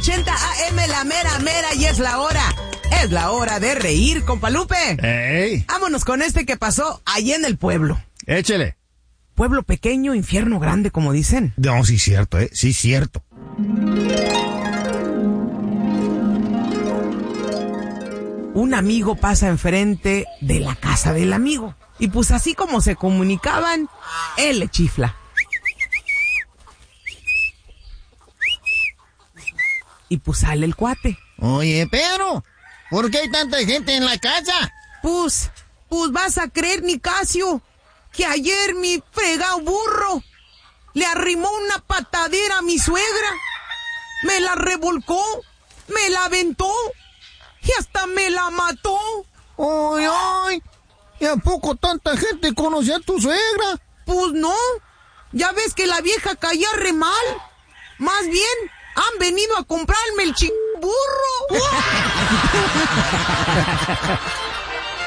880 AM, la mera mera, y es la hora. Es la hora de reír, compa Lupe. ¡Ey! Vámonos con este que pasó allí en el pueblo. Échele. Pueblo pequeño, infierno grande, como dicen. No, sí cierto, sí cierto. Un amigo pasa enfrente de la casa del amigo. Y pues así como se comunicaban, él le chifla. Y pues sale el cuate. Oye, Pedro, ¿por qué hay tanta gente en la casa? Pues vas a creer, Nicasio, que ayer mi fregado burro le arrimó una patadera a mi suegra. Me la revolcó, me la aventó y hasta me la mató. ¡Ay, ay! ¿Y a poco tanta gente conocía a tu suegra? Pues no, ya ves que la vieja caía re mal. Más bien, han venido a comprarme el burro.